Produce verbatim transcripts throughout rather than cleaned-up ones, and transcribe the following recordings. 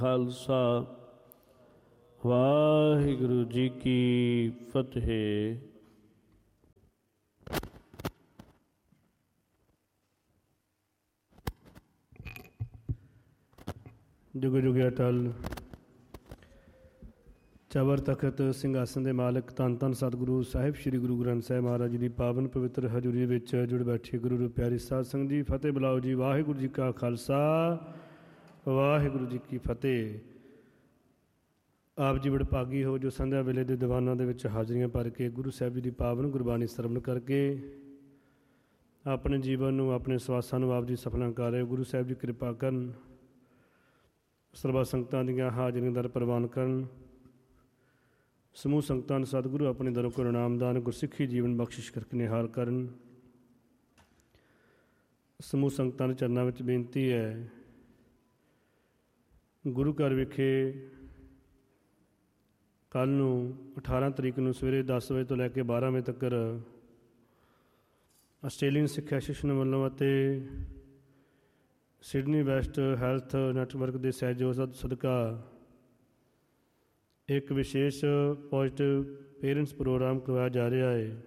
ਖਾਲਸਾ ਵਾਹਿਗੁਰੂ ਜੀ ਕੀ ਫਤਿਹ। ਜੁਗ ਜੁਗ ਅਟਲ ਚਬਰ ਤਖਤ ਸਿੰਘਾਸਨ ਦੇ ਮਾਲਕ ਧੰਨ ਧੰਨ ਸਤਿਗੁਰੂ ਸਾਹਿਬ ਸ੍ਰੀ ਗੁਰੂ ਗ੍ਰੰਥ ਸਾਹਿਬ ਮਹਾਰਾਜ ਜੀ ਦੀ ਪਾਵਨ ਪਵਿੱਤਰ ਹਜ਼ੂਰੀ ਵਿੱਚ ਜੁੜ ਬੈਠੇ ਗੁਰੂ ਦੇ ਪਿਆਰੀ ਸਾਧ ਸੰਗਤ ਜੀ, ਫਤਿਹ ਬੁਲਾਓ ਜੀ। ਵਾਹਿਗੁਰੂ ਜੀ ਕਾ ਖਾਲਸਾ ਵਾਹਿਗੁਰੂ ਜੀ ਕੀ ਫਤਿਹ। ਆਪ ਜੀ ਵਡਭਾਗੀ ਹੋ ਜੋ ਸੰਧਿਆ ਵੇਲੇ ਦੇ ਦੀਵਾਨਾਂ ਦੇ ਵਿੱਚ ਹਾਜ਼ਰੀਆਂ ਭਰ ਕੇ ਗੁਰੂ ਸਾਹਿਬ ਜੀ ਦੀ ਪਾਵਨ ਗੁਰਬਾਣੀ ਸਰਵਣ ਕਰਕੇ ਆਪਣੇ ਜੀਵਨ ਨੂੰ, ਆਪਣੇ ਸਵਾਸਾਂ ਨੂੰ ਆਪ ਜੀ ਸਫਲਾਂ ਕਰ ਰਹੇ ਹੋ। ਗੁਰੂ ਸਾਹਿਬ ਜੀ ਕਿਰਪਾ ਕਰਨ, ਸਰਬੱਤ ਸੰਗਤਾਂ ਦੀਆਂ ਹਾਜ਼ਰੀਆਂ ਦਰ ਪ੍ਰਵਾਨ ਕਰਨ। ਸਮੂਹ ਸੰਗਤਾਂ ਨੂੰ ਸਤਿਗੁਰੂ ਆਪਣੇ ਦਰੋਂ ਕੋਲ ਇਨਾਮਦਾਨ ਗੁਰਸਿੱਖੀ ਜੀਵਨ ਬਖਸ਼ਿਸ਼ ਕਰਕੇ ਨਿਹਾਲ ਕਰਨ। ਸਮੂਹ ਸੰਗਤਾਂ ਦੇ ਚਰਨਾਂ ਵਿੱਚ ਬੇਨਤੀ ਹੈ, ਗੁਰੂ ਘਰ ਵਿਖੇ ਕੱਲ੍ਹ ਨੂੰ ਅਠਾਰਾਂ ਤਰੀਕ ਨੂੰ ਸਵੇਰੇ ਦਸ ਵਜੇ ਤੋਂ ਲੈ ਕੇ ਬਾਰਾਂ ਵਜੇ ਤੱਕ ਆਸਟ੍ਰੇਲੀਅਨ ਸਿੱਖਿਆ ਐਸੋਸੀਏਸ਼ਨ ਵੱਲੋਂ ਅਤੇ ਸਿਡਨੀ ਵੈਸਟ ਹੈਲਥ ਨੈਟਵਰਕ ਦੇ ਸਹਿਯੋਗ ਸਦਕਾ ਇੱਕ ਵਿਸ਼ੇਸ਼ ਪੋਜ਼ੀਟਿਵ ਪੇਰੈਂਟਸ ਪ੍ਰੋਗਰਾਮ ਕਰਵਾਇਆ ਜਾ ਰਿਹਾ ਹੈ,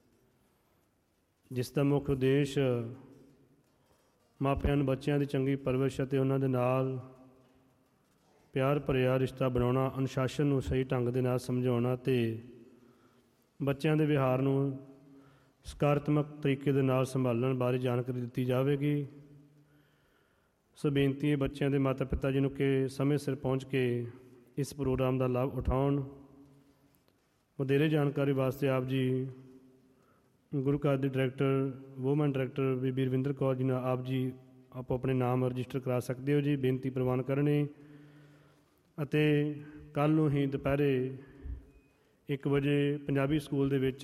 ਜਿਸ ਦਾ ਮੁੱਖ ਉਦੇਸ਼ ਮਾਪਿਆਂ ਨੂੰ ਬੱਚਿਆਂ ਦੀ ਚੰਗੀ ਪਰਵਰਿਸ਼ ਅਤੇ ਉਹਨਾਂ ਦੇ ਨਾਲ ਪਿਆਰ ਭਰਿਆ ਰਿਸ਼ਤਾ ਬਣਾਉਣਾ, ਅਨੁਸ਼ਾਸਨ ਨੂੰ ਸਹੀ ਢੰਗ ਦੇ ਨਾਲ ਸਮਝਾਉਣਾ ਅਤੇ ਬੱਚਿਆਂ ਦੇ ਵਿਹਾਰ ਨੂੰ ਸਕਾਰਾਤਮਕ ਤਰੀਕੇ ਦੇ ਨਾਲ ਸੰਭਾਲਣ ਬਾਰੇ ਜਾਣਕਾਰੀ ਦਿੱਤੀ ਜਾਵੇਗੀ। ਸੋ ਬੇਨਤੀ ਹੈ ਬੱਚਿਆਂ ਦੇ ਮਾਤਾ ਪਿਤਾ ਜੀ ਨੂੰ ਕਿ ਸਮੇਂ ਸਿਰ ਪਹੁੰਚ ਕੇ ਇਸ ਪ੍ਰੋਗਰਾਮ ਦਾ ਲਾਭ ਉਠਾਉਣ। ਵਧੇਰੇ ਜਾਣਕਾਰੀ ਵਾਸਤੇ ਆਪ ਜੀ ਗੁਰੂ ਘਰ ਦੇ ਡਾਇਰੈਕਟਰ ਵੂਮਨ ਡਾਇਰੈਕਟਰ ਬੀਬੀ ਰਵਿੰਦਰ ਕੌਰ ਜੀ ਨਾਲ ਆਪ ਜੀ ਆਪੋ ਆਪਣੇ ਨਾਮ ਰਜਿਸਟਰ ਕਰਾ ਸਕਦੇ ਹੋ ਜੀ। ਬੇਨਤੀ ਪ੍ਰਵਾਨ ਕਰਨੀ ਅਤੇ ਕੱਲ੍ਹ ਨੂੰ ਹੀ ਦੁਪਹਿਰੇ ਇੱਕ ਵਜੇ ਪੰਜਾਬੀ ਸਕੂਲ ਦੇ ਵਿੱਚ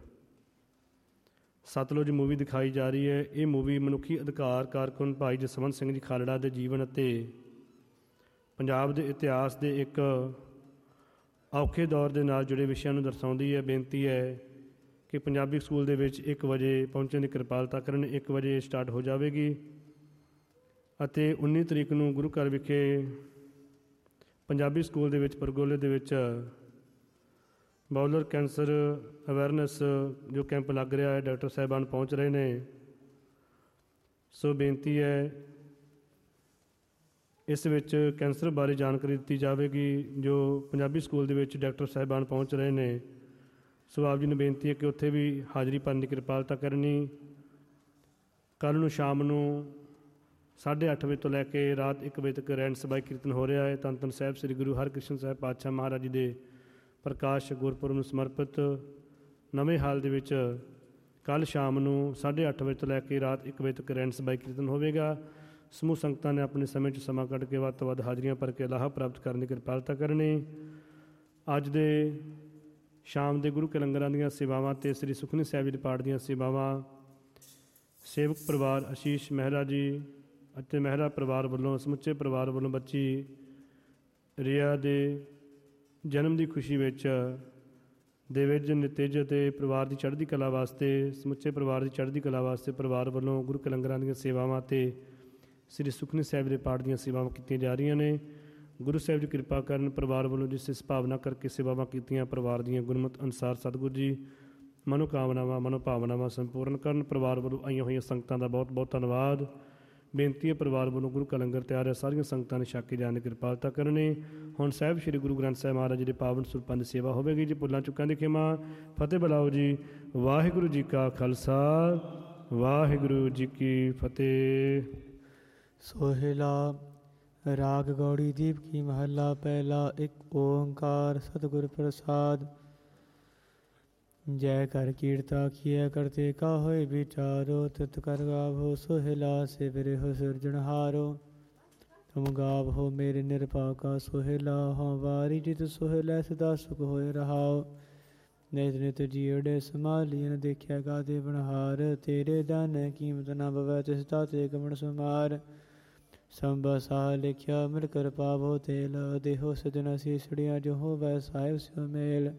ਸਤਲੁਜ ਮੂਵੀ ਦਿਖਾਈ ਜਾ ਰਹੀ ਹੈ। ਇਹ ਮੂਵੀ ਮਨੁੱਖੀ ਅਧਿਕਾਰ ਕਾਰਕੁਨ ਭਾਈ ਜਸਵੰਤ ਸਿੰਘ ਜੀ ਖਾਲੜਾ ਦੇ ਜੀਵਨ ਅਤੇ ਪੰਜਾਬ ਦੇ ਇਤਿਹਾਸ ਦੇ ਇੱਕ ਔਖੇ ਦੌਰ ਦੇ ਨਾਲ ਜੁੜੇ ਵਿਸ਼ਿਆਂ ਨੂੰ ਦਰਸਾਉਂਦੀ ਹੈ। ਬੇਨਤੀ ਹੈ ਕਿ ਪੰਜਾਬੀ ਸਕੂਲ ਦੇ ਵਿੱਚ ਇੱਕ ਵਜੇ ਪਹੁੰਚਣ ਦੀ ਕਿਰਪਾਲਤਾ ਕਰਨ। ਇੱਕ ਵਜੇ ਸਟਾਰਟ ਹੋ ਜਾਵੇਗੀ ਅਤੇ ਉੱਨੀ ਤਰੀਕ ਨੂੰ ਗੁਰੂ ਘਰ ਵਿਖੇ ਪੰਜਾਬੀ ਸਕੂਲ ਦੇ ਵਿੱਚ ਪਰਗੋਲੇ ਦੇ ਵਿੱਚ ਬਾਊਲਰ ਕੈਂਸਰ ਅਵੇਅਰਨੈਸ ਜੋ ਕੈਂਪ ਲੱਗ ਰਿਹਾ ਹੈ, ਡਾਕਟਰ ਸਾਹਿਬਾਨ ਪਹੁੰਚ ਰਹੇ ਨੇ। ਸੋ ਬੇਨਤੀ ਹੈ ਇਸ ਵਿੱਚ ਕੈਂਸਰ ਬਾਰੇ ਜਾਣਕਾਰੀ ਦਿੱਤੀ ਜਾਵੇਗੀ ਜੋ ਪੰਜਾਬੀ ਸਕੂਲ ਦੇ ਵਿੱਚ ਡਾਕਟਰ ਸਾਹਿਬਾਨ ਪਹੁੰਚ ਰਹੇ ਨੇ। ਸੋ ਆਪ ਜੀ ਨੂੰ ਬੇਨਤੀ ਹੈ ਕਿ ਉੱਥੇ ਵੀ ਹਾਜ਼ਰੀ ਭਰਨ ਦੀ ਕਿਰਪਾਲਤਾ ਕਰਨੀ। ਕੱਲ੍ਹ ਨੂੰ ਸ਼ਾਮ ਨੂੰ ਸਾਢੇ ਅੱਠ ਵਜੇ ਤੋਂ ਲੈ ਕੇ ਰਾਤ ਇੱਕ ਵਜੇ ਤੱਕ ਰਹਿਣ ਸਭਾ ਕੀਰਤਨ ਹੋ ਰਿਹਾ ਹੈ। ਧੰਨ ਧੰਨ ਸਾਹਿਬ ਸ੍ਰੀ ਗੁਰੂ ਹਰਿਕ੍ਰਿਸ਼ਨ ਸਾਹਿਬ ਪਾਤਸ਼ਾਹ ਮਹਾਰਾਜ ਜੀ ਦੇ ਪ੍ਰਕਾਸ਼ ਗੁਰਪੁਰਬ ਨੂੰ ਸਮਰਪਿਤ ਨਵੇਂ ਹਾਲ ਦੇ ਵਿੱਚ ਕੱਲ੍ਹ ਸ਼ਾਮ ਨੂੰ ਸਾਢੇ ਅੱਠ ਵਜੇ ਤੋਂ ਲੈ ਕੇ ਰਾਤ ਇੱਕ ਵਜੇ ਤੱਕ ਰਹਿਣ ਸਭਾ ਕੀਰਤਨ ਹੋਵੇਗਾ। ਸਮੂਹ ਸੰਗਤਾਂ ਨੇ ਆਪਣੇ ਸਮੇਂ 'ਚ ਸਮਾਂ ਕੱਢ ਕੇ ਵੱਧ ਤੋਂ ਵੱਧ ਹਾਜ਼ਰੀਆਂ ਭਰ ਕੇ ਲਾਹਾ ਪ੍ਰਾਪਤ ਕਰਨ ਦੀ ਕਿਰਪਾਲਤਾ ਕਰਨੀ। ਅੱਜ ਦੇ ਸ਼ਾਮ ਦੇ ਗੁਰੂ ਕੇ ਲੰਗਰਾਂ ਦੀਆਂ ਸੇਵਾਵਾਂ ਅਤੇ ਸ੍ਰੀ ਸੁਖਮਨੀ ਸਾਹਿਬ ਜੀ ਦੇ ਪਾਠ ਦੀਆਂ ਸੇਵਾਵਾਂ ਸੇਵਕ ਪਰਿਵਾਰ ਆਸ਼ੀਸ਼ ਮਹਿਰਾ ਜੀ ਅਤੇ ਮਹਿਰਾ ਪਰਿਵਾਰ ਵੱਲੋਂ, ਸਮੁੱਚੇ ਪਰਿਵਾਰ ਵੱਲੋਂ ਬੱਚੀ ਰੀਆ ਦੇ ਜਨਮ ਦੀ ਖੁਸ਼ੀ ਵਿੱਚ ਦੇਵੇਜ ਨਿਤੇਜ ਅਤੇ ਪਰਿਵਾਰ ਦੀ ਚੜ੍ਹਦੀ ਕਲਾ ਵਾਸਤੇ, ਸਮੁੱਚੇ ਪਰਿਵਾਰ ਦੀ ਚੜ੍ਹਦੀ ਕਲਾ ਵਾਸਤੇ ਪਰਿਵਾਰ ਵੱਲੋਂ ਗੁਰੂ ਕੇ ਲੰਗਰਾਂ ਦੀਆਂ ਸੇਵਾਵਾਂ ਅਤੇ ਸ੍ਰੀ ਸੁਖਮਨੀ ਸਾਹਿਬ ਦੇ ਪਾਠ ਦੀਆਂ ਸੇਵਾਵਾਂ ਕੀਤੀਆਂ ਜਾ ਰਹੀਆਂ ਨੇ। ਗੁਰੂ ਸਾਹਿਬ ਜੀ ਕਿਰਪਾ ਕਰਨ। ਪਰਿਵਾਰ ਵੱਲੋਂ ਜਿਸ ਇਸ ਭਾਵਨਾ ਕਰਕੇ ਸੇਵਾਵਾਂ ਕੀਤੀਆਂ, ਪਰਿਵਾਰ ਦੀਆਂ ਗੁਰਮਤਿ ਅਨੁਸਾਰ ਸਤਿਗੁਰੂ ਜੀ ਮਨੋਕਾਮਨਾਵਾਂ ਮਨੋਭਾਵਨਾਵਾਂ ਸੰਪੂਰਨ ਕਰਨ। ਪਰਿਵਾਰ ਵੱਲੋਂ ਆਈਆਂ ਹੋਈਆਂ ਸੰਗਤਾਂ ਦਾ ਬਹੁਤ ਬਹੁਤ ਧੰਨਵਾਦ। ਬੇਨਤੀ ਹੈ ਪਰਿਵਾਰ ਵੱਲੋਂ ਗੁਰੂ ਕਾ ਲੰਗਰ ਤਿਆਰ ਹੈ, ਸਾਰੀਆਂ ਸੰਗਤਾਂ ਨੇ ਛਕ ਕੇ ਜਾਣ ਦੀ ਕਿਰਪਾਲਤਾ ਕਰਨੀ। ਹੁਣ ਸਾਹਿਬ ਸ੍ਰੀ ਗੁਰੂ ਗ੍ਰੰਥ ਸਾਹਿਬ ਮਹਾਰਾਜ ਜੀ ਦੇ ਪਾਵਨ ਸਰੂਪਾਂ ਦੀ ਸੇਵਾ ਹੋਵੇਗੀ ਜੀ। ਭੁੱਲਾਂ ਚੁੱਕਾਂ ਦੀ ਖਿਮਾ। ਫਤਿਹ ਬੁਲਾਓ ਜੀ। ਵਾਹਿਗੁਰੂ ਜੀ ਕਾ ਖਾਲਸਾ ਵਾਹਿਗੁਰੂ ਜੀ ਕੀ ਫਤਿਹ। ਸੋਹਿਲਾ ਰਾਗ ਗੌੜੀ ਦੀਪ ਕੀ ਮਹੱਲਾ ਪਹਿਲਾ। ਇੱਕ ਓੰਕਾਰ ਸਤਿਗੁਰ ਪ੍ਰਸਾਦ। ਜੈ ਕਰ ਕੀਰਤਾ ਕੀਆ ਕਰਤੇ ਕਾ ਹੋਏ ਵਿਚਾਰੋ ਤਿਤ ਕਰ ਗਾਵੋ ਸੋਹਿਲਾ ਸੇ ਬਿਰਹੁ ਸਿਰਜਣਹਾਰੋ। ਤੁਮ ਗਾਵੋ ਮੇਰੇ ਨਿਰਭਾਗਾ ਸੋਹਿਲਾ ਹਉ ਵਾਰੀ ਜਿਤ ਸੋਹਿਲਾ ਸਦਾ ਸੁਖ ਹੋਏ ਰਹਾਓ। ਨਿਤ ਨਿਤ ਜੀੜੇ ਸੰਭਾਲੀਨ ਦੇਖਿਆ ਗਾਦੇ ਬਣਹਾਰ। ਤੇਰੇ ਦਾਨ ਕੀਮਤ ਨਾ ਬਵੈ ਤਿਸ ਦਾਤੇ ਗਮਨ ਸੁਮਾਰ। ਸੰਭਾ ਸਾਹ ਲਿਖਿਆ ਮਿਲ ਕਰ ਪਾਵੋ ਤੇਲ। ਦੇਹੋ ਸਜਣ ਸੀਸੜੀਆਂ ਜੋ ਹੋਵੈ ਸਾਹਿਬ ਸਿਉ ਮੇਲ।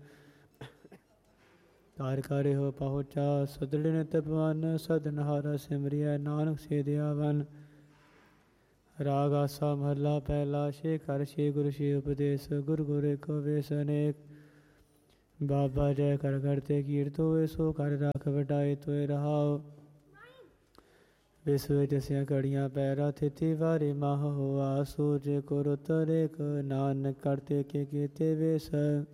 ਕਾਰ ਕਰੇ ਹੋ ਪਹੁੰਚਾ ਸਦੜੇ ਨੇ ਤਪਵਨ। ਸਦਨਹਾਰਾ ਸਿਮਰਿਆ ਨਾਨਕ ਸੇ ਦਿਆਵਨ। ਰਾਗ ਆਸਾ ਮਹੱਲਾ ਪਹਿਲਾ। ਛੇ ਕਰ ਛੇ ਗੁਰੂ ਛੇ ਉਪਦੇਸ਼, ਗੁਰ ਗੁਰ ਏਕ ਵੇਸ ਅਨੇਕ। ਬਾਬਾ ਜੈ ਕਰ ਕਰਤੇ ਕੀਰਤ ਹੋਏ, ਸੋ ਕਰ ਰਾਖ ਵਡਾਏ ਤੋਏ ਰਹਾਓ। ਵਿਸਵੇ ਜਸੀਆਂ ਘੜੀਆਂ ਪੈਰਾ, ਥਿਤੀ ਵਾਰੇ ਮਾਹ ਹੋਆ। ਸੂਰਜ ਕੋ ਰੁਤ ਰੇਕ, ਨਾਨਕ ਕਰਤੇ ਕੇ ਕੀਤੇ ਵੇਸ।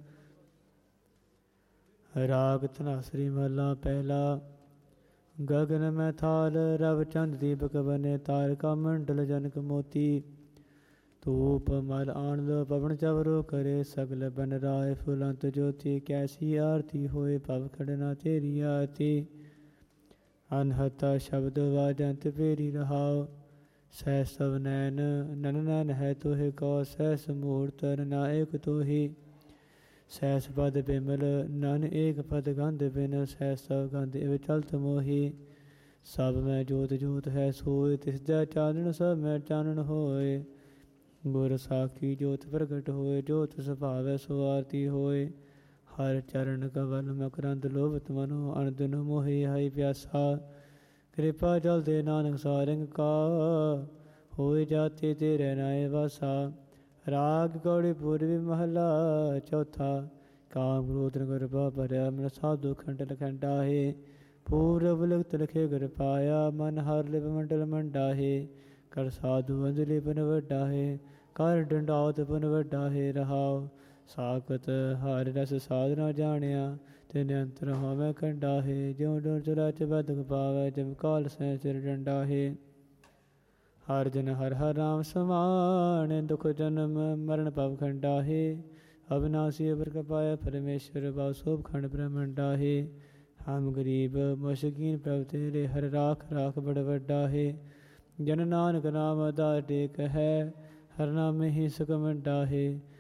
ਰਾਗ ਧਨਾਸਰੀ ਮਹੱਲਾ ਪਹਿਲਾ। ਗਗਨ ਮੈਂ ਥਾਲ ਰਵ ਚੰਦ ਦੀਪਕ ਬਨੇ, ਤਾਰਕਾ ਮੰਡਲ ਜਨਕ ਮੋਤੀ। ਧੂਪ ਮਲ ਆਨੰਦ ਪਵਨ ਚਵਰੋ ਕਰੇ, ਸਗਲ ਬਨ ਰਾਏ ਫੁਲੰਤ ਜੋਤੀ। ਕੈਸੀ ਆਰਤੀ ਹੋਏ ਭਵ ਖੜਨਾ ਤੇਰੀ ਆਰਤੀ। ਅਨਹਤਾ ਸ਼ਬਦ ਵਾਜੰਤ ਫੇਰੀ ਰਹਾਓ। ਸਹਿ ਸਭ ਨੈਨ ਨਨ ਨੈਨ ਹੈ ਤੋਹਿ ਕੋ, ਸਹਿਸ ਮੂਰਤ ਨਾ ਏਕ ਤੋਹੀ। ਸਹਿਸ ਪਦ ਬਿਮਲ ਨਨ ਏਕ ਪਦ ਗੰਧ ਬਿਨ, ਸਹਿ ਸਭ ਗੰਧ ਇਵ ਚਲਤ ਮੋਹੀ। ਸਭ ਮੈਂ ਜੋਤ ਜੋਤ ਹੈ ਸੋਇ, ਤਿਸ ਜੈ ਚਾਨਣ ਸਭ ਮੈਂ ਚਾਨਣ ਹੋਏ। ਗੁਰ ਸਾਖੀ ਜੋਤ ਪ੍ਰਗਟ ਹੋਏ, ਜੋਤ ਸੁਭਾਵੈ ਸੋ ਆਰਤੀ ਹੋਏ। ਹਰ ਚਰਨ ਕਵਲ ਮਕਰੰਦ ਲੋਭਤ ਮਨੋ, ਅਨਦਿਨ ਮੋਹਿ ਹਾਈ ਪਿਆਸਾ। ਕਿਰਪਾ ਜਲ ਦੇ ਨਾਨਕ ਸਾਰੰਗ ਕਾ, ਹੋਏ ਜਾਤੇ ਤੇਰੇ ਨਾਏ ਵਾਸਾ। ਰਾਗ ਕੌੜੀ ਪੂਰਬੀ ਮਹੱਲਾ ਚੌਥਾ। ਕਾਮ ਕ੍ਰੋਧ ਕਿਰਪਾ ਭਰਿਆ, ਮਨ ਸਾਧੂ ਖੰਡਲ ਖੰਡਾਹੇ। ਪੂਰਬ ਲਿਖਤ ਲਿਖੇ ਗੁਰ ਪਾਇਆ, ਮਨ ਹਰ ਲਿਪ ਮੰਡਲ ਮੰਡਾਹੇ। ਕਰ ਸਾਧੂ ਅੰਜਲੀ ਪਨ ਵੱਡਾਹੇ, ਕਰ ਡੰਡਾਉਤ ਪਨ ਵੱਡਾਹੇ ਰਹਾਉ। ਸਾਖਤ ਹਰਿ ਰਸ ਸਾਧਨਾ ਜਾਣਿਆ, ਤਿਨ ਅੰਤਰ ਹੋਵੇ ਕੰਡਾਹੇ। ਜਿਉ ਡੋਰ ਚੁਰਾਚ ਬਦਕ ਪਾਵੈ, ਜਿਮ ਕਾਲ ਸੈ ਸਿਰ ਡੰਡਾਹੇ। ਹਰ ਜਨ ਹਰ ਹਰ ਰਾਮ ਸਮਾਨ, ਦੁਖ ਜਨਮ ਮਰਨ ਭਵ ਖੰਡਾਹੇ। ਅਬਨਾਸੀ ਅਬਰ ਕਪਾਇਆ ਪਰਮੇਸ਼ਰ, ਬਾਉ ਸੋਭ ਖੰਡ ਬ੍ਰਹਮੰਡਾਹੇ। ਹਮ ਗਰੀਬ ਮੁਸ਼ਕੀਨ ਪ੍ਰਭ ਤੇਰੇ, ਹਰ ਰਾਖ ਰਾਖ ਬੜ ਵੱਡਾਹੇ। ਜਨ ਨਾਨਕ ਨਾਮ ਆਧਾਰ ਟੇਕ ਹੈ, ਹਰ ਨਾਮੇ ਹੀ ਸੁਖ ਮੰਡਾਹੇ।